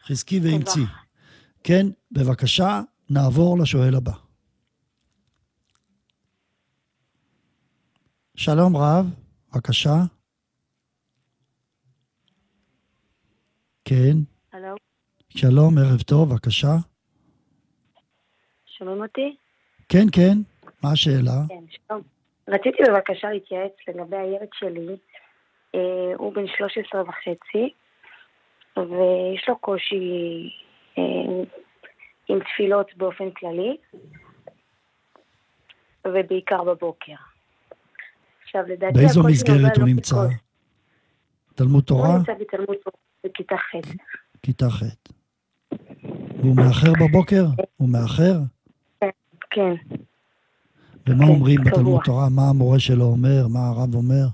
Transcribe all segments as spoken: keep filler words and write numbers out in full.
חזקי תודה. ואמצי. כן, בבקשה, נעבור לשואל הבא. שלום רב, בבקשה. כן, הלו, שלום, ערב טוב, בבקשה. שומעים אותי? כן, כן, מה השאלה? כן, שלום. רציתי בבקשה להתייעץ לגבי הילד שלי. אה, הוא בן שלוש עשרה וחצי, ויש לו קושי אה, עם תפילות באופן כללי, ובעיקר בבוקר. עכשיו, לדעתי באיזו הקושי מסגרת נובע הוא לא נמצא? מכל. תלמוד תורה? הוא נמצא בתלמוד תורה בכיתה ח'. כיתה ח'. והוא מאחר בבוקר? הוא מאחר? כן, כן. ומה כן, אומרים קבוע. בתלמוד תורה? מה המורה שלו אומר? מה הרב אומר?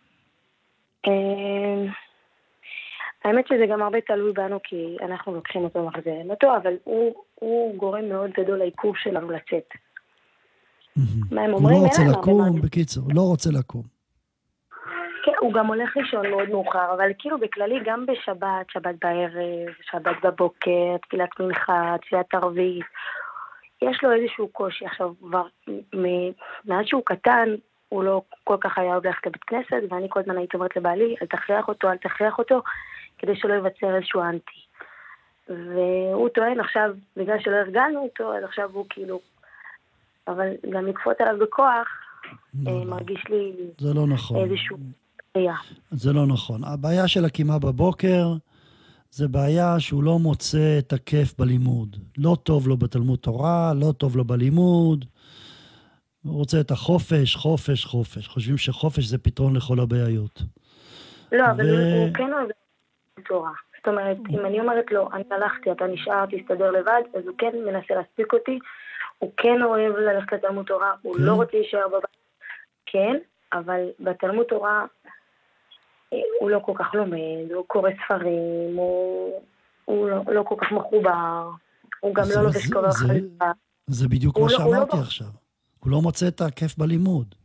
אה, האמת שזה גם הרבה תלוי בנו, כי אנחנו לוקחים אותו מחזירים אותו, אבל הוא, הוא גורם מאוד גדול לעיכוב שלנו לצאת. מה הם הוא אומרים? לא רוצה אין להם הרבה לקום, מה. בקיצור, הוא לא רוצה לקום. כן, הוא גם הולך לישון מאוד מאוחר, אבל כאילו בכללי גם בשבת, שבת בערב, שבת בבוקר, תפילת מנחה, תפילת ערבית, יש לו איזשהו קושי. עכשיו, כבר מ- מאז שהוא קטן, הוא לא כל כך היה אוהב ללכת לבית כנסת, ואני כל הזמן הייתי אומרת לבעלי, אל תכריח אותו, אל תכריח אותו, כדי שלא ייווצר איזשהו אנטי. והוא טוען עכשיו, בגלל שלא הרגלנו אותו, אז עכשיו הוא כאילו, אבל גם לקפות עליו בכוח, לא, אה, לא. מרגיש לי זה לא נכון. איזשהו היה. זה לא נכון. הבעיה של הקימה בבוקר, זה בעיה שהוא לא מוצא את הכיף בלימוד. לא טוב לו בתלמוד תורה, לא טוב לו בלימוד. הוא רוצה את החופש, חופש, חופש. חושבים שחופש זה פתרון לכל הבעיות. לא, אבל ו- הוא הוא כן אוהב תורה. זאת אומרת, אם אני אומרת לו, אני הלכתי, אתה נשאר, תסתדר לבד, אז הוא כן מנסה להספיק אותי. הוא כן אוהב ללכת לתלמוד תורה, הוא כן? לא רוצה להישאר בבית. כן, אבל בתלמוד תורה אה, הוא לא כל כך לומד, הוא קורא ספרים, הוא, הוא לא, לא כל כך מחובר, הוא גם זה- לא לובש זה- כובע זה- חליפה. זה בדיוק הוא מה לא- הוא לא שאמרתי ב- עכשיו. הוא לא מוצא את הכיף בלימוד.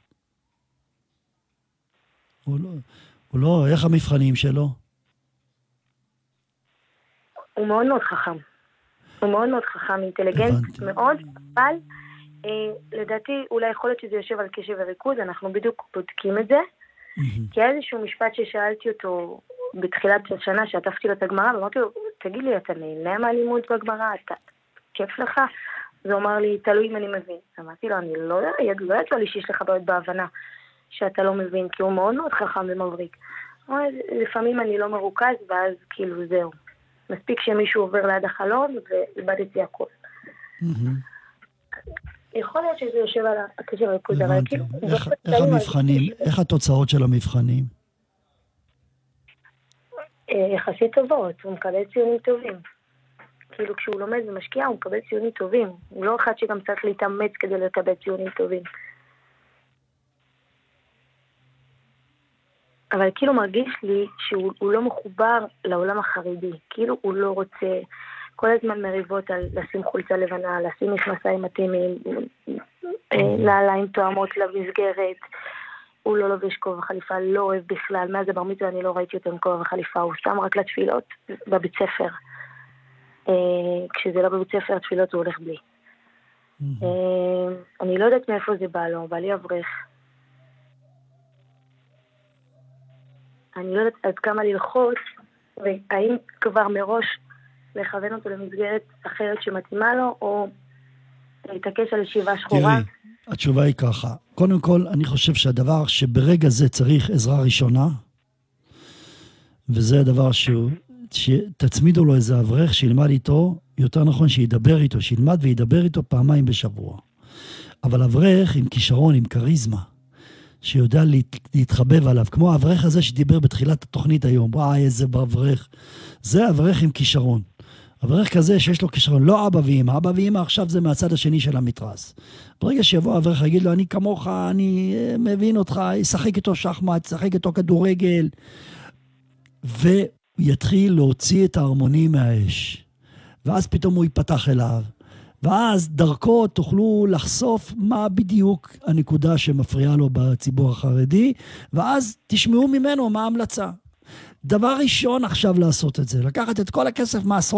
הוא לא, הוא לא, איך המבחנים שלו? הוא מאוד מאוד חכם. הוא מאוד מאוד חכם, אינטליגנט הבנתי. מאוד, אבל אה, לדעתי אולי יכול להיות שזה יושב על קשב וריכוז, אנחנו בדיוק בודקים את זה. מהמם. כי היה איזשהו משפט ששאלתי אותו בתחילת השנה, שעטפתי לו את הגמרא, ואמרתי לו, תגיד לי, אתה נהנה מהלימוד בגמרא? אתה כיף לך? אז הוא אמר לי, תלוי אם אני מבין. אמרתי לו, אני לא יודעת, לא ידוע לי שיש לך בעיות בהבנה שאתה לא מבין, כי הוא מאוד מאוד חכם ומבריק. הוא אומר, לפעמים אני לא מרוכז, ואז כאילו זהו. מספיק שמישהו עובר ליד החלון, ואיבדתי הכל. מהמם. יכול להיות שזה יושב על הקשר וריכוז, אבל הבנתי. כאילו... איך- באופן איך כללי, המבחנים, מרגיש, איך התוצאות של המבחנים? אה, יחסית טובות, הוא מקבל ציונים טובים. כאילו כשהוא לומד ומשקיע הוא מקבל ציונים טובים. הוא לא אחד שגם צריך להתאמץ כדי לקבל ציונים טובים. אבל כאילו מרגיש לי שהוא הוא לא מחובר לעולם החרדי. כאילו הוא לא רוצה כל הזמן מריבות על לשים חולצה לבנה, לשים מכנסיים מתאימים, אה, נעליים תואמות למסגרת. הוא לא לובש כובע חליפה, לא אוהב בכלל. מאז הבר מצווה אני לא ראיתי אותו עם כובע חליפה, הוא שם רק לתפילות בבית ספר. אה, כשזה לא בבית ספר, התפילות הוא הולך בלי. מהמם. אה, אני לא יודעת מאיפה זה בא לו, בא לי אברך. אני לא יודעת עד כמה ללחוץ, והאם כבר מראש לכוון אותו למסגרת אחרת שמתאימה לו, או להתעקש על ישיבה שחורה. תראי, התשובה היא ככה. קודם כל, אני חושב שהדבר שברגע זה צריך עזרה ראשונה, וזה הדבר שהוא, שתצמידו לו איזה אברך, שילמד איתו, יותר נכון שידבר איתו, שילמד וידבר איתו פעמיים בשבוע. אבל אברך עם כישרון, עם קריזמה, שיודע להת, להתחבב עליו, כמו האברך הזה שדיבר בתחילת התוכנית היום, וואי, איזה אברך. זה אברך עם כישרון. אברך כזה שיש לו כישרון, לא אבא ואמא, אבא ואמא עכשיו זה מהצד השני של המתרס. ברגע שיבוא אברך יגיד לו, אני כמוך, אני מבין אותך, ישחק איתו שחמט, ישחק איתו כדורגל, ויתחיל להוציא את ההרמונים מהאש. ואז פתאום הוא ייפתח אליו. ואז דרכו תוכלו לחשוף מה בדיוק הנקודה שמפריעה לו בציבור החרדי, ואז תשמעו ממנו מה ההמלצה. דבר ראשון עכשיו לעשות את זה, לקחת את כל הכסף מהעשרות